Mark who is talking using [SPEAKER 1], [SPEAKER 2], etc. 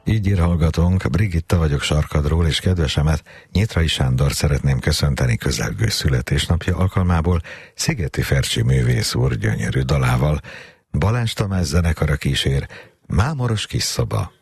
[SPEAKER 1] Így ír hallgatónk, Brigitta vagyok Sarkadról, és kedvesemet, Nyitrai Sándor szeretném köszönteni közelgő születésnapja alkalmából Szigeti Fercsi művész úr gyönyörű dalával. Balázs Tamás zenekara kísér, Mámoros kis szoba.